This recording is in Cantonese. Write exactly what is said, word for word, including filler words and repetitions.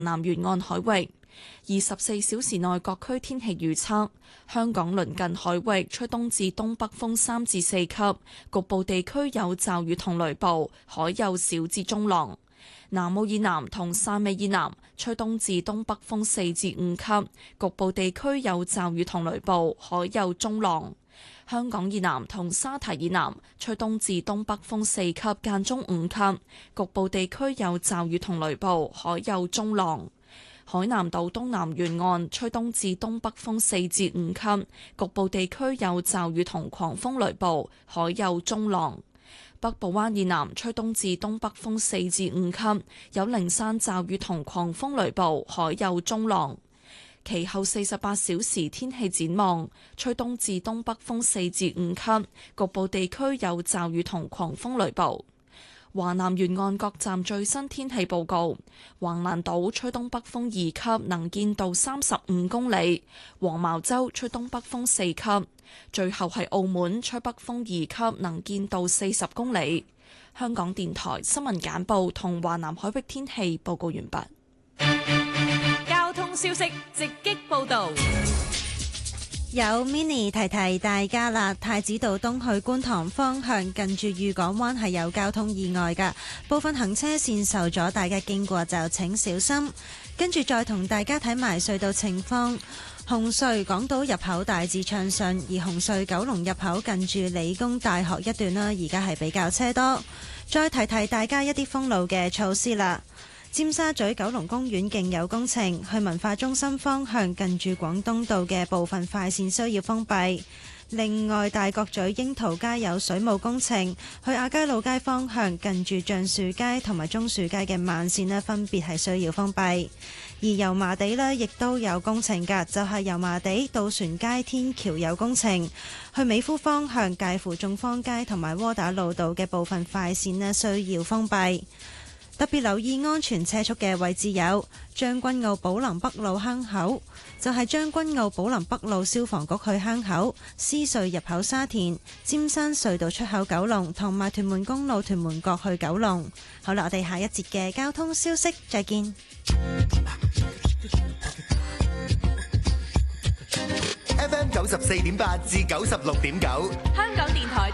南沿岸海域。二十四小時內各區天氣預測：香港鄰近海域吹東至東北風三至四級，局部地區有驟雨同雷暴，海有小至中浪。南澳以南同汕尾以南吹東至東北風四至五級，局部地區有驟雨同雷暴，海有中浪。香港以南同沙堤以南吹東至東北風四級，間中五級，局部地區有驟雨同雷暴，海有中浪。海南島東南沿岸吹東至東北風四至五級，局部地區有驟雨同狂風雷暴，海有中浪。北部灣以南吹東至東北風四至五級，有零散驟雨同狂風雷暴，海有中浪。其後四十八小時天氣展望，吹東至東北風四至五級，局部地區有驟雨同狂風雷暴。華南沿岸各站最新天氣報告：橫瀾島吹東北風二級，能見度三十五公里；黃茅洲吹東北風四級；最後係澳門吹北風二級，能見度四十公里。香港電台新聞簡報同華南海域天氣報告完畢。 交通消息直擊報道。 有 Mini 提提大家啦，太子道東去觀塘方向近住裕港灣係有交通意外㗎，部分行車線受阻，大家經過就請小心。跟住再同大家睇埋隧道情況，紅隧港島入口大致暢順，而紅隧九龍入口近住理工大學一段啦，而家係比較車多。再提提大家一啲封路嘅措施啦。尖沙咀九龍公園徑有工程，去文化中心方向近住廣東道嘅部分快線需要封閉。另外，大角咀櫻桃街有水務工程，去亞皆老街方向近住橡樹街同埋棕樹街嘅慢線呢，分別係需要封閉。而油麻地呢亦都有工程㗎，就係油麻地渡船街天橋有工程，去美孚方向介乎眾坊街同埋窩打老道嘅部分快線呢需要封閉。特別留意安全車速嘅位置有將軍澳寶林北路坑口，就係將軍澳寶林北路消防局去坑口，獅隧入口沙田，尖山隧道出口九龍，同埋屯門公路屯門角去九龍。好啦，我哋下一節嘅交通消息再見。 F M 九十四點八至九十六點九， 香港電台。